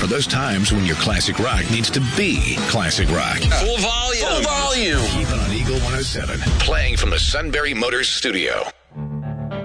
for those times when your classic rock needs to be classic rock. Full volume. Keep it on Eagle 107, playing from the Sunbury Motors studio.